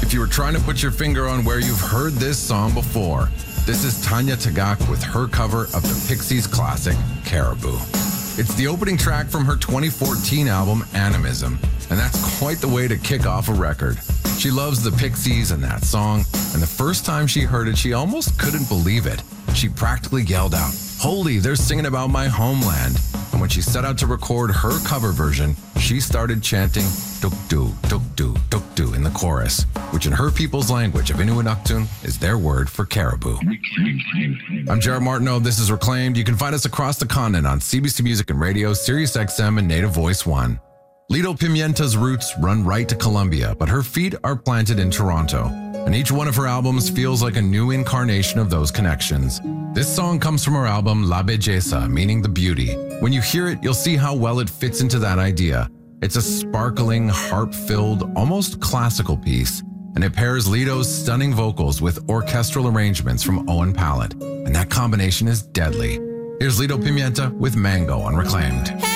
If you were trying to put your finger on where you've heard this song before, this is Tanya Tagaq with her cover of the Pixies classic, Caribou. It's the opening track from her 2014 album, Animism, and that's quite the way to kick off a record. She loves the Pixies and that song, and the first time she heard it, she almost couldn't believe it. She practically yelled out, "Holy, they're singing about my homeland." And when she set out to record her cover version, she started chanting "Tukdu, Tukdu, Tukdu" in the chorus, which in her people's language of Inuinuktun is their word for caribou. I'm Jared Martineau. This is Reclaimed. You can find us across the continent on CBC Music and Radio, Sirius XM, and Native Voice One. Lido Pimienta's roots run right to Colombia, but her feet are planted in Toronto, and each one of her albums feels like a new incarnation of those connections. This song comes from her album La Belleza, meaning the beauty. When you hear it, you'll see how well it fits into that idea. It's a sparkling, harp-filled, almost classical piece, and it pairs Lido's stunning vocals with orchestral arrangements from Owen Pallett, and that combination is deadly. Here's Lido Pimienta with Mango on Reclaimed.